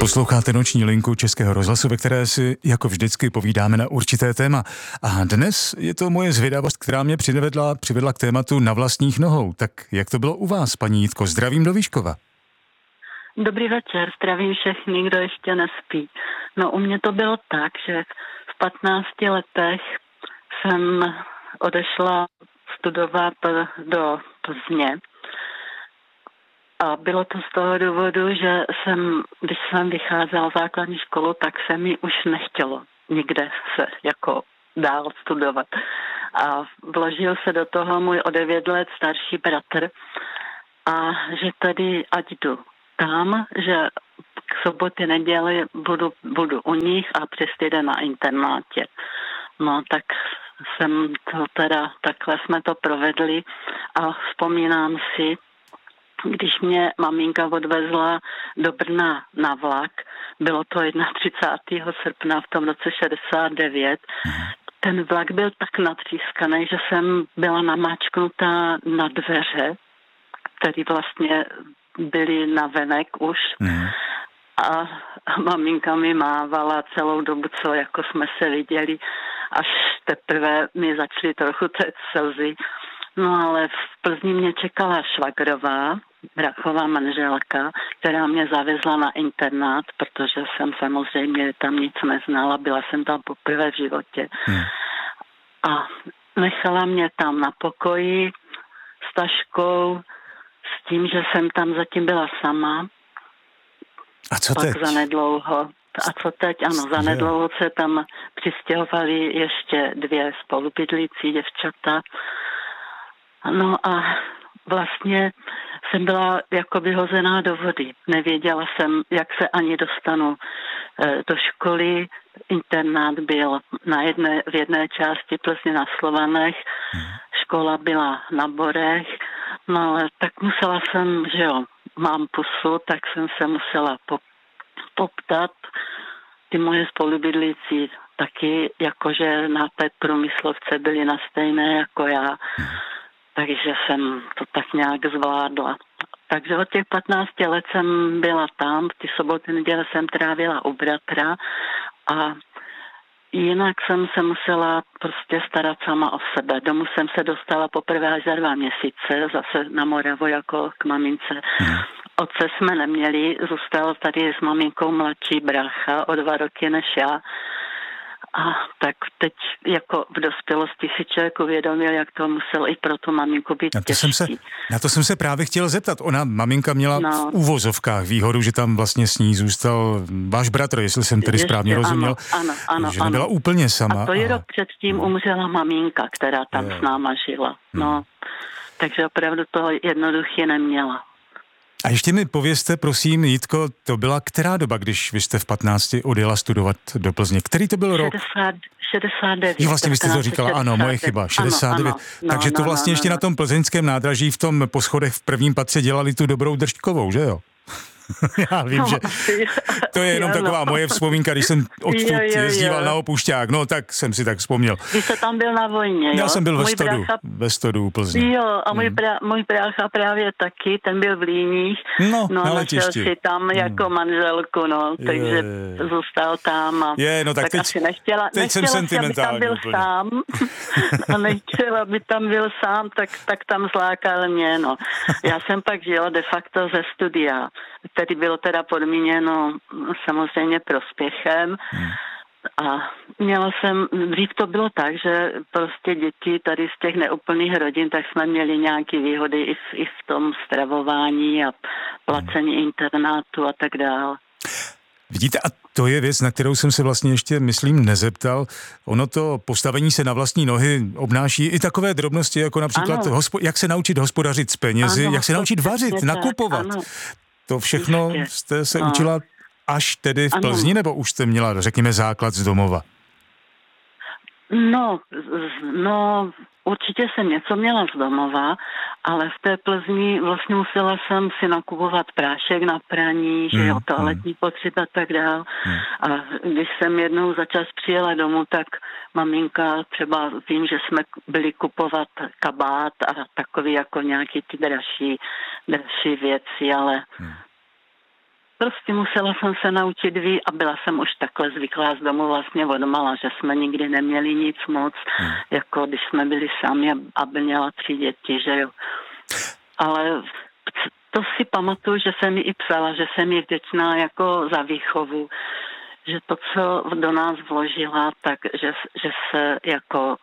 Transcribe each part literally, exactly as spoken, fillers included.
Posloucháte Noční linku Českého rozhlasu, ve které si jako vždycky povídáme na určité téma. A dnes je to moje zvědavost, která mě přivedla, přivedla k tématu Na vlastních nohou. Tak jak to bylo u vás, paní Jitko? Zdravím do Výškova. Dobrý večer, zdravím všechny, kdo ještě nespí. No u mě to bylo tak, že v patnácti letech jsem odešla studovat do Plzně. A bylo to z toho důvodu, že jsem, když jsem vycházela základní školu, tak se mi už nechtělo nikde se jako dál studovat. A vložil se do toho můj o devět let starší bratr a že tady ať jdu tam, že k soboty, neděli budu, budu u nich a přes týden na internátě. No tak jsem to teda, takhle jsme to provedli a vzpomínám si, když mě maminka odvezla do Brna na vlak, bylo to třicátého prvního srpna v tom roce šedesát devět, ten vlak byl tak natřískaný, že jsem byla namáčknutá na dveře, které vlastně byly navenek už. Mm. A maminka mi mávala celou dobu, co jako jsme se viděli, až teprve mi začaly trochu téct slzy. No ale v Plzni mě čekala švagrová, bráchová manželka, která mě zavezla na internát, protože jsem samozřejmě tam nic neznala, byla jsem tam poprvé v životě. Hmm. A nechala mě tam na pokoji s taškou, s tím, že jsem tam zatím byla sama. A co Pak teď? zanedlouho. A co teď? Ano, zanedlouho se tam přistěhovali ještě dvě spolubydlící děvčata. No a vlastně jsem byla jako vyhozená do vody. Nevěděla jsem, jak se ani dostanu do školy. Internát byl na jedné, v jedné části Plzně na Slovanech, škola byla na Borech, no ale tak musela jsem, že jo, mám pusu, tak jsem se musela poptat. Ty moje spolubydlící taky, jakože na té průmyslovce byly na stejné jako já. Takže jsem to tak nějak zvládla. Takže od těch patnácti let jsem byla tam, ty soboty, neděle jsem trávila u bratra a jinak jsem se musela prostě starat sama o sebe. Domů jsem se dostala poprvé až za dva měsíce, zase na Moravu jako k mamince. Otce jsme neměli, zůstal tady s maminkou mladší brácha o dva roky než já. A tak teď jako v dospělosti si člověk uvědomil, jak to muselo i pro tu maminku být na to těžký. Jsem se, na to jsem se právě chtěl zeptat. Ona, maminka, měla no. v úvozovkách výhodu, že tam vlastně s ní zůstal váš bratr, jestli jsem tedy Ještě, správně rozuměl. Ano, ano, ano, že nebyla ano. úplně sama. A to je a... rok předtím umřela maminka, která tam je. s náma žila. No, hmm. Takže opravdu to jednoduché neměla. A ještě mi povězte, prosím, Jitko, to byla která doba, když vy jste v patnácti odjela studovat do Plzně? Který to byl rok? šedesát devět. Jo, vlastně vy jste to říkala, ano, moje chyba, šedesát devět. Ano, ano. Takže to vlastně no, no, ještě no. na tom plzeňském nádraží v tom po schodech v prvním patře dělali tu dobrou držkovou, že jo? Já vím, no, že to je jenom taková no. moje vzpomínka, když jsem odtud jo, jo, jezdíval jo. na Opušťák, no tak jsem si tak vzpomněl. Vy jste tam byl na vojně, jo? Já jsem byl ve můj Stodu, brácha... ve Stodu u Plzně. Jo, a můj, pra... můj brácha právě taky, ten byl v Líních, no, no na našel si tam jako hmm. manželku, no, takže je. zůstal tam a je, no, tak, tak teď, asi nechtěla, teď nechtěla jsem si, aby tam byl úplně. sám a nechtěla, aby tam byl sám, tak, tak tam zlákal mě, no. Já jsem pak žila de facto ze studia, který bylo teda podmíněno samozřejmě prospěchem. Hmm. A měla jsem, dřív to bylo tak, že prostě děti tady z těch neúplných rodin, tak jsme měli nějaké výhody i v, i v tom stravování a placení hmm. internátu a tak dále. Vidíte, a to je věc, na kterou jsem se vlastně ještě, myslím, nezeptal. Ono to postavení se na vlastní nohy obnáší i takové drobnosti, jako například, hospo- jak se naučit hospodařit s penězi, ano, jak se naučit vařit, tak, nakupovat. Ano. To všechno jste se no. učila až tedy v Plzni, ano. nebo už jste měla, řekněme, základ z domova? No, no, určitě jsem něco měla z domova, ale v té Plzni vlastně musela jsem si nakupovat prášek na praní, že jo, toaletní potřeba a tak dál. Hmm. A když jsem jednou za čas přijela domů, tak maminka třeba vím, že jsme byli kupovat kabát a takový jako nějaký ty dražší, dražší věci, ale hmm. Prostě musela jsem se naučit ví a byla jsem už takhle zvyklá z domu vlastně od mala, že jsme nikdy neměli nic moc, hmm. jako když jsme byli sami a měla tři děti, že jo. Ale to si pamatuju, že jsem mi i psala, že jsem ji vděčná jako za výchovu, že to, co do nás vložila, tak že, že se jako,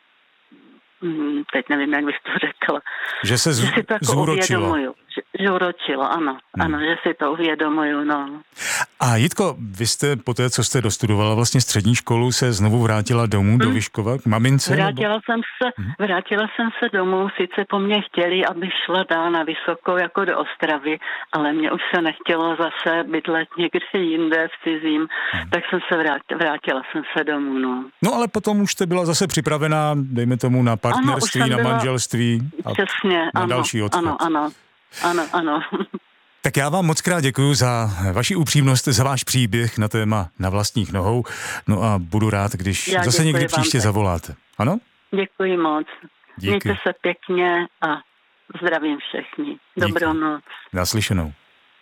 teď nevím, jak bych to řekla, že se z, že si to jako zúročilo. Že, že uročilo, ano, hmm. ano, že si to uvědomuju, no. A Jitko, vy jste po té, co jste dostudovala vlastně střední školu, se znovu vrátila domů hmm. do Vyškova k mamince? Vrátila nebo? jsem se, hmm. vrátila jsem se domů, sice po mně chtěli, abych šla dál na vysokou jako do Ostravy, ale mě už se nechtělo zase bydlet někde jinde v cizím, hmm. tak jsem se vrátila, vrátila jsem se domů, no. No ale potom už jste byla zase připravená, dejme tomu, na partnerství, ano, na byla, manželství a přesně, na ano, další odchod. Ano, ano. Ano, ano. Tak já vám moc krát děkuju za vaši upřímnost, za váš příběh na téma Na vlastních nohou. No a budu rád, když já zase někdy příště vám zavoláte. Ano? Děkuji moc. Díky. Mějte se pěkně a zdravím všechny. Dobrou Díky. Noc. Naslyšenou.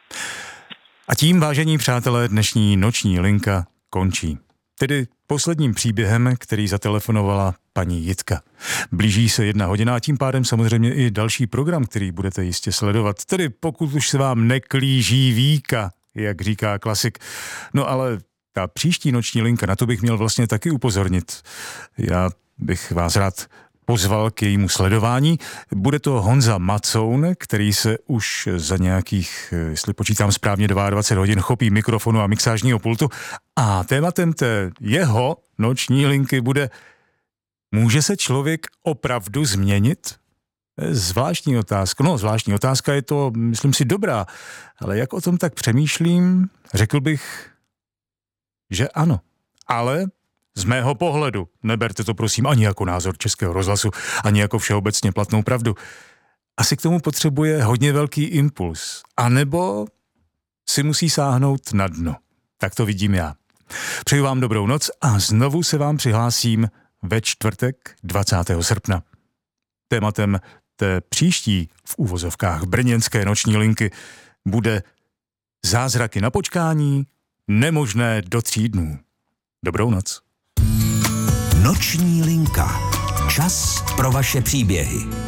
A tím, vážení přátelé, dnešní noční linka končí. Tedy posledním příběhem, který zatelefonovala paní Jitka. Blíží se jedna hodina a tím pádem samozřejmě i další program, který budete jistě sledovat. Tedy pokud už se vám neklíží víka, jak říká klasik. No ale ta příští noční linka, na to bych měl vlastně taky upozornit. Já bych vás rád pozval k jejímu sledování. Bude to Honza Macoun, který se už za nějakých, jestli počítám správně, dvacet dva hodin chopí mikrofonu a mixážního pultu. A tématem té jeho noční linky bude: může se člověk opravdu změnit? Zvláštní otázka. No, zvláštní otázka je to, myslím si, dobrá. Ale jak o tom tak přemýšlím, řekl bych, že ano. Ale z mého pohledu, neberte to prosím ani jako názor Českého rozhlasu, ani jako všeobecně platnou pravdu, asi k tomu potřebuje hodně velký impuls. A nebo si musí sáhnout na dno. Tak to vidím já. Přeju vám dobrou noc a znovu se vám přihlásím ve čtvrtek dvacátého srpna. Tématem té příští v uvozovkách brněnské noční linky bude zázraky na počkání, nemožné do tří dnů. Dobrou noc. Noční linka. Čas pro vaše příběhy.